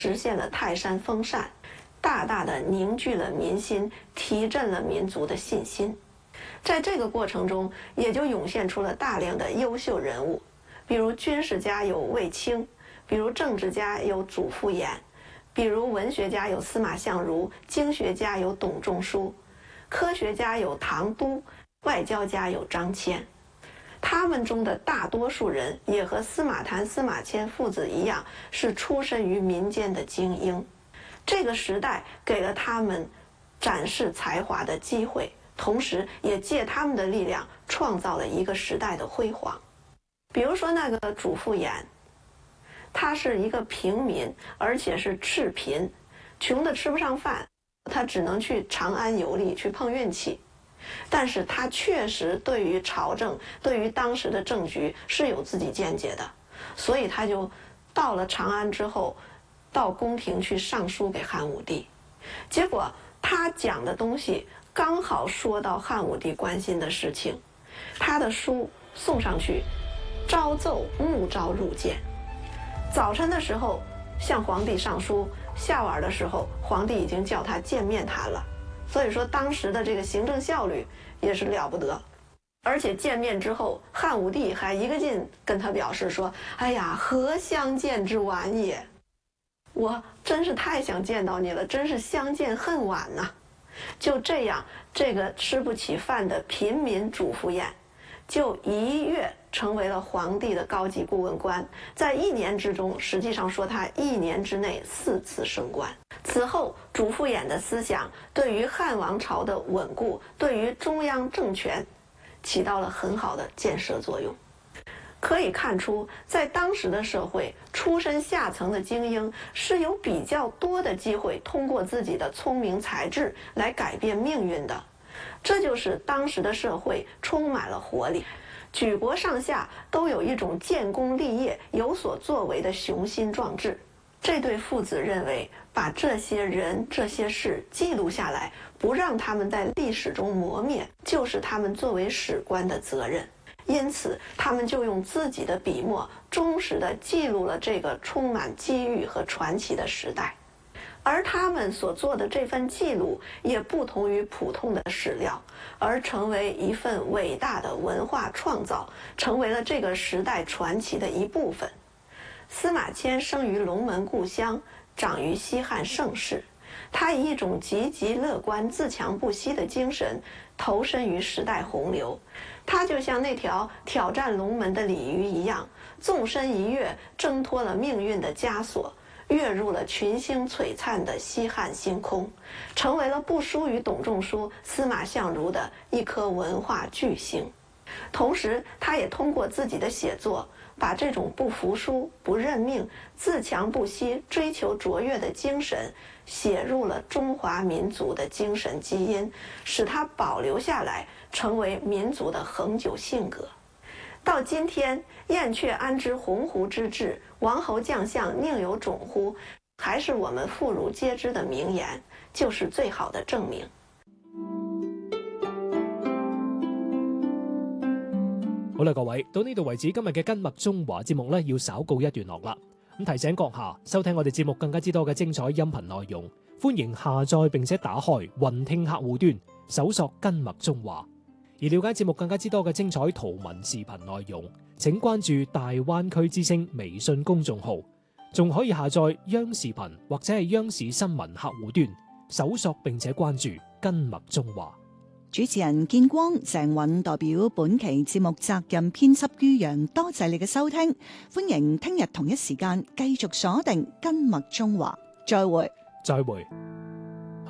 实现了泰山封禅，大大的凝聚了民心，提振了民族的信心。在这个过程中，也就涌现出了大量的优秀人物，比如军事家有卫青，比如政治家有祖父衍，比如文学家有司马相如，经学家有董仲舒，科学家有唐都，外交家有张骞。他们中的大多数人也和司马谈、司马迁父子一样，是出身于民间的精英。这个时代给了他们展示才华的机会，同时也借他们的力量创造了一个时代的辉煌。比如说那个祖父衍，他是一个平民，而且是赤贫，穷得吃不上饭，他只能去长安游历，去碰运气。但是他确实对于朝政，对于当时的政局是有自己见解的，所以他就到了长安之后，到宫廷去上书给汉武帝。结果他讲的东西刚好说到汉武帝关心的事情，他的书送上去，朝奏暮召入见。早晨的时候向皇帝上书，下晚的时候皇帝已经叫他见面谈了。所以说当时的这个行政效率也是了不得。而且见面之后，汉武帝还一个劲跟他表示说，哎呀，何相见之晚也，我真是太想见到你了，真是相见恨晚呐。就这样，这个吃不起饭的平民主父衍就一跃成为了皇帝的高级顾问官，在1年之中，实际上说他1年之内4次升官。此后，主父衍的思想对于汉王朝的稳固，对于中央政权起到了很好的建设作用。可以看出，在当时的社会，出身下层的精英是有比较多的机会通过自己的聪明才智来改变命运的。这就是当时的社会充满了活力，举国上下都有一种建功立业、有所作为的雄心壮志。这对父子认为，把这些人、这些事记录下来，不让他们在历史中磨灭，就是他们作为史官的责任。因此，他们就用自己的笔墨，忠实地记录了这个充满机遇和传奇的时代。而他们所做的这份记录，也不同于普通的史料，而成为一份伟大的文化创造，成为了这个时代传奇的一部分。司马迁生于龙门故乡，长于西汉盛世，他以一种积极乐观、自强不息的精神投身于时代洪流。他就像那条挑战龙门的鲤鱼一样，纵身一跃，挣脱了命运的枷锁，跃入了群星璀璨的西汉星空，成为了不输于董仲舒、司马相如的一颗文化巨星。同时，他也通过自己的写作，把这种不服输、不认命、自强不息、追求卓越的精神写入了中华民族的精神基因，使它保留下来，成为民族的恒久性格。到今天，燕雀安知鸿鹄之志，王侯将相宁有种乎，还是我们妇孺皆知的名言，就是最好的证明。 好啦，各位，到呢度為止，今日嘅根脈中華節目呢要稍告一段落啦。咁提醒閣下收聽我哋節目更加之多嘅精彩音頻內容，歡迎下載並且打開雲聽客戶端，搜索根脈中華。而了解節目更加之多嘅精彩圖文視頻內容，請關注大灣區之聲微信公眾號，仲可以下載央視頻或者係央視新聞客戶端，搜索並且關注根脈中華。 主持人建光、鄭允代表本期節目責任編輯于洋，多謝你嘅收聽，歡迎聽日同一時間繼續鎖定根脈中華，再會。 再會。